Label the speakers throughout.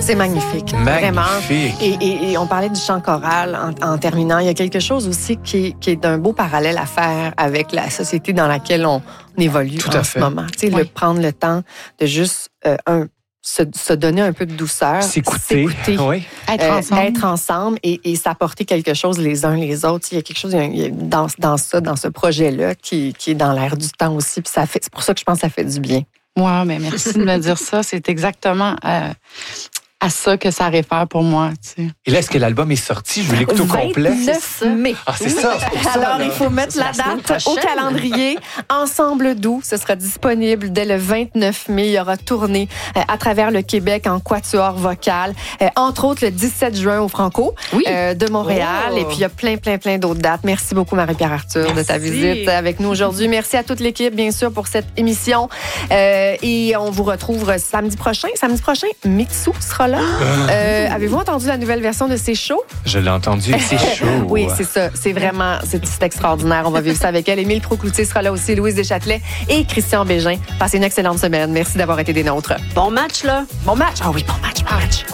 Speaker 1: C'est magnifique, vraiment. Et on parlait du chant choral en terminant. Il y a quelque chose aussi qui est d'un beau parallèle à faire avec la société dans laquelle on évolue en ce moment. Tu sais, prendre le temps de juste se donner un peu de douceur, s'écouter
Speaker 2: oui.
Speaker 1: être ensemble et s'apporter quelque chose les uns les autres. Il y a quelque chose dans ce projet-là qui est dans l'air du temps aussi. Puis c'est pour ça que je pense que ça fait du bien.
Speaker 3: Ouais, mais merci de me dire ça. C'est exactement à ça que ça réfère pour moi. Tu sais.
Speaker 2: Et là, est-ce que l'album est sorti? Je veux l'écouter au complet.
Speaker 1: 29 mai.
Speaker 2: Ah, c'est ça. C'est pour ça.
Speaker 1: Alors, il faut mettre la date au calendrier. Ensemble doux, ce sera disponible dès le 29 mai. Il y aura tournée à travers le Québec en quatuor vocal. Entre autres, le 17 juin au Franco de Montréal. Et puis, il y a plein d'autres dates. Merci beaucoup, Marie-Pierre Arthur, de ta visite avec nous aujourd'hui. Merci à toute l'équipe, bien sûr, pour cette émission. Et on vous retrouve samedi prochain. Samedi prochain, Mitsou sera là. Avez-vous entendu la nouvelle version de C'est chaud?
Speaker 2: Je l'ai entendu, c'est chaud.
Speaker 1: Oui, c'est ça. C'est vraiment, c'est extraordinaire. On va vivre ça avec elle. Émile Procloutier sera là aussi, Louise Deschâtelet et Christian Bégin. Passez une excellente semaine. Merci d'avoir été des nôtres.
Speaker 4: Bon match, là.
Speaker 1: Bon match. Ah oui, bon match.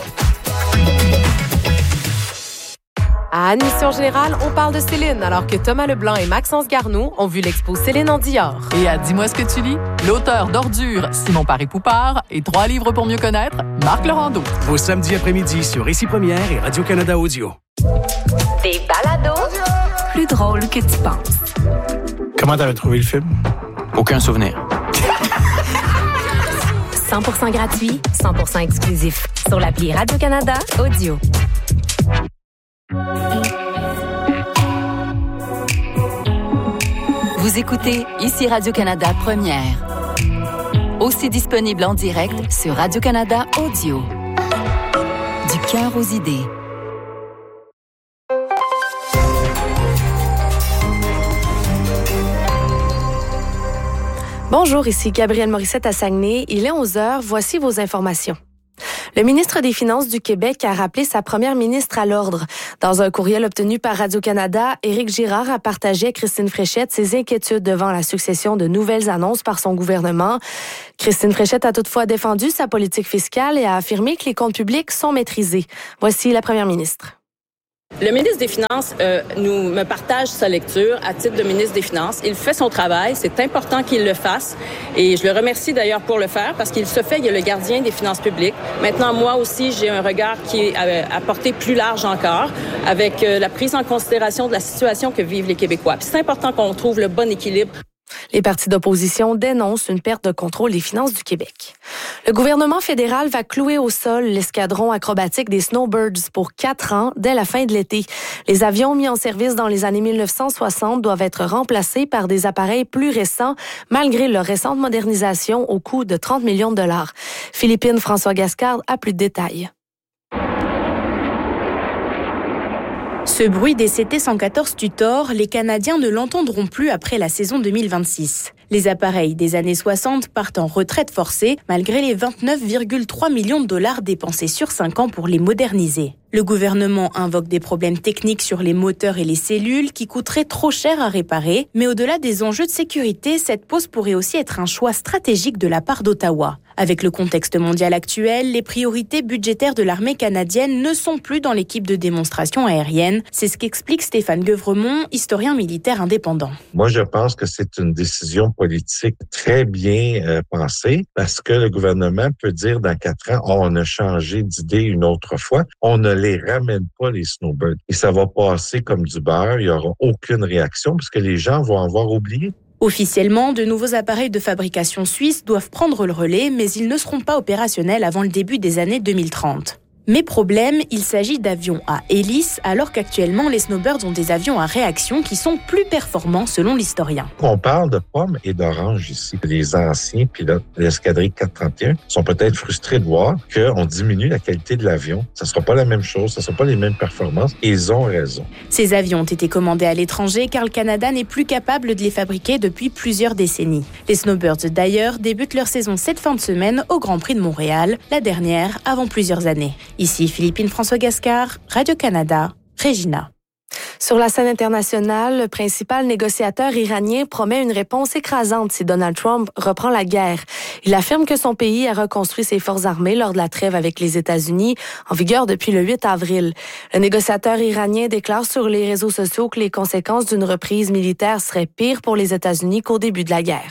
Speaker 5: À Admission Générale, on parle de Céline, alors que Thomas Leblanc et Maxence Garneau ont vu l'expo Céline en Dior.
Speaker 6: Et à Dis-moi ce que tu lis, l'auteur d'Ordures, Simon Paré-Poupard, et 3 livres pour mieux connaître, Marc Laurando.
Speaker 7: Vos samedis après-midi sur Récit Première et Radio-Canada Audio.
Speaker 8: Des balados plus drôles que tu penses.
Speaker 7: Comment t'avais trouvé le film?
Speaker 9: Aucun souvenir.
Speaker 8: 100% gratuit, 100% exclusif. Sur l'appli Radio-Canada Audio.
Speaker 10: Vous écoutez ici Radio-Canada Première. Aussi disponible en direct sur Radio-Canada Audio. Du cœur aux idées.
Speaker 5: Bonjour, ici Gabrielle Morissette à Saguenay. Il est 11h. Voici vos informations. Le ministre des Finances du Québec a rappelé sa première ministre à l'ordre. Dans un courriel obtenu par Radio-Canada, Éric Girard a partagé à Christine Fréchette ses inquiétudes devant la succession de nouvelles annonces par son gouvernement. Christine Fréchette a toutefois défendu sa politique fiscale et a affirmé que les comptes publics sont maîtrisés. Voici la première ministre.
Speaker 11: Le ministre des Finances me partage sa lecture à titre de ministre des Finances. Il fait son travail, c'est important qu'il le fasse et je le remercie d'ailleurs pour le faire parce qu'il se fait, il est le gardien des finances publiques. Maintenant, moi aussi, j'ai un regard qui est à portée plus large encore avec la prise en considération de la situation que vivent les Québécois. Puis c'est important qu'on trouve le bon équilibre.
Speaker 5: Les partis d'opposition dénoncent une perte de contrôle des finances du Québec. Le gouvernement fédéral va clouer au sol l'escadron acrobatique des Snowbirds pour 4 ans dès la fin de l'été. Les avions mis en service dans les années 1960 doivent être remplacés par des appareils plus récents malgré leur récente modernisation au coût de 30 millions de dollars. Philippine François Gascard a plus de détails.
Speaker 12: Ce bruit des CT-114 Tutor, les Canadiens ne l'entendront plus après la saison 2026. Les appareils des années 60 partent en retraite forcée, malgré les 29,3 millions de dollars dépensés sur 5 ans pour les moderniser. Le gouvernement invoque des problèmes techniques sur les moteurs et les cellules qui coûteraient trop cher à réparer, mais au-delà des enjeux de sécurité, cette pause pourrait aussi être un choix stratégique de la part d'Ottawa. Avec le contexte mondial actuel, les priorités budgétaires de l'armée canadienne ne sont plus dans l'équipe de démonstration aérienne. C'est ce qu'explique Stéphane Guevremont, historien militaire indépendant.
Speaker 13: Moi, je pense que c'est une décision politique très bien pensée parce que le gouvernement peut dire dans 4 ans, on a changé d'idée une autre fois. On ne les ramène pas, les Snowbirds. Et ça va passer comme du beurre. Il n'y aura aucune réaction parce que les gens vont avoir oublié.
Speaker 12: Officiellement, de nouveaux appareils de fabrication suisse doivent prendre le relais, mais ils ne seront pas opérationnels avant le début des années 2030. Mais problème, il s'agit d'avions à hélice, alors qu'actuellement, les Snowbirds ont des avions à réaction qui sont plus performants selon l'historien.
Speaker 13: On parle de pommes et d'oranges ici. Les anciens pilotes de l'escadrille 431 sont peut-être frustrés de voir qu'on diminue la qualité de l'avion. Ça ne sera pas la même chose, ça ne sera pas les mêmes performances. Et ils ont raison.
Speaker 12: Ces avions ont été commandés à l'étranger car le Canada n'est plus capable de les fabriquer depuis plusieurs décennies. Les Snowbirds, d'ailleurs, débutent leur saison cette fin de semaine au Grand Prix de Montréal, la dernière avant plusieurs années. Ici Philippine François Gascard, Radio-Canada, Regina.
Speaker 5: Sur la scène internationale, le principal négociateur iranien promet une réponse écrasante si Donald Trump reprend la guerre. Il affirme que son pays a reconstruit ses forces armées lors de la trêve avec les États-Unis, en vigueur depuis le 8 avril. Le négociateur iranien déclare sur les réseaux sociaux que les conséquences d'une reprise militaire seraient pires pour les États-Unis qu'au début de la guerre.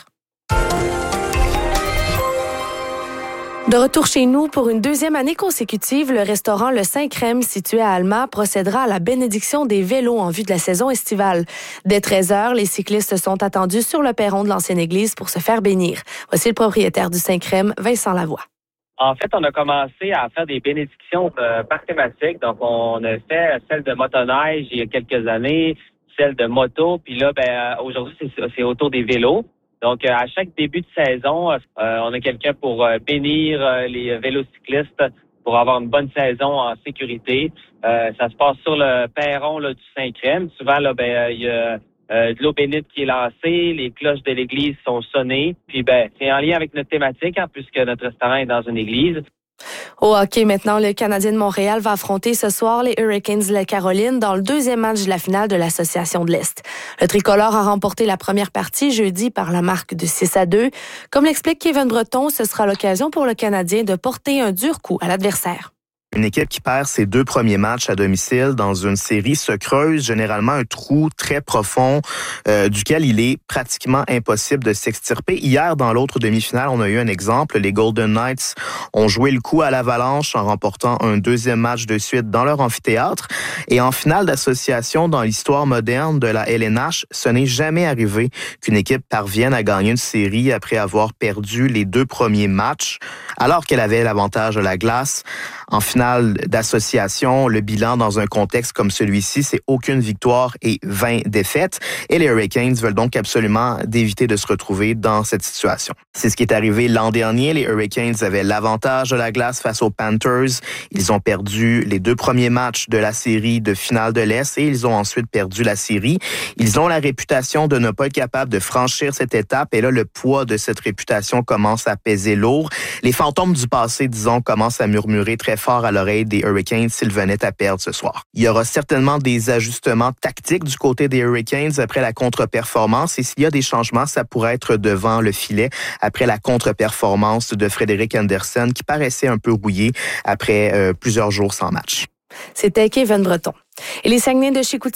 Speaker 5: De retour chez nous pour une deuxième année consécutive, le restaurant Le Saint-Crème, situé à Alma, procédera à la bénédiction des vélos en vue de la saison estivale. Dès 13h, les cyclistes sont attendus sur le perron de l'ancienne église pour se faire bénir. Voici le propriétaire du Saint-Crème, Vincent Lavoie.
Speaker 4: En fait, on a commencé à faire des bénédictions par thématique. Donc, on a fait celle de motoneige il y a quelques années, celle de moto, puis là, aujourd'hui, c'est autour des vélos. Donc, à chaque début de saison, on a quelqu'un pour bénir les vélocyclistes pour avoir une bonne saison en sécurité. Ça se passe sur le perron là, du Saint-Crème. Souvent, là, il y a de l'eau bénite qui est lancée, les cloches de l'église sont sonnées. Puis, c'est en lien avec notre thématique, puisque notre restaurant est dans une église.
Speaker 5: Au hockey, maintenant, le Canadien de Montréal va affronter ce soir les Hurricanes de la Caroline dans le deuxième match de la finale de l'Association de l'Est. Le tricolore a remporté la première partie jeudi par la marque de 6-2. Comme l'explique Kevin Breton, ce sera l'occasion pour le Canadien de porter un dur coup à l'adversaire.
Speaker 9: Une équipe qui perd ses 2 premiers matchs à domicile dans une série se creuse généralement un trou très profond duquel il est pratiquement impossible de s'extirper. Hier, dans l'autre demi-finale, on a eu un exemple. Les Golden Knights ont joué le coup à l'Avalanche en remportant un deuxième match de suite dans leur amphithéâtre. Et en finale d'association, dans l'histoire moderne de la LNH, ce n'est jamais arrivé qu'une équipe parvienne à gagner une série après avoir perdu les 2 premiers matchs, alors qu'elle avait l'avantage de la glace. En finale d'association, le bilan dans un contexte comme celui-ci, c'est aucune victoire et 20 défaites. Et les Hurricanes veulent donc absolument d'éviter de se retrouver dans cette situation. C'est ce qui est arrivé l'an dernier. Les Hurricanes avaient l'avantage de la glace face aux Panthers. Ils ont perdu les 2 premiers matchs de la série de finale de l'Est et ils ont ensuite perdu la série. Ils ont la réputation de ne pas être capables de franchir cette étape et là, le poids de cette réputation commence à peser lourd. Les fantômes du passé, disons, commencent à murmurer très fort à l'oreille des Hurricanes s'ils venaient à perdre ce soir. Il y aura certainement des ajustements tactiques du côté des Hurricanes après la contre-performance et s'il y a des changements, ça pourrait être devant le filet après la contre-performance de Frédéric Andersen qui paraissait un peu rouillé après plusieurs jours sans match.
Speaker 5: C'était Kevin Breton. Et les Saguenay de Chicoutimi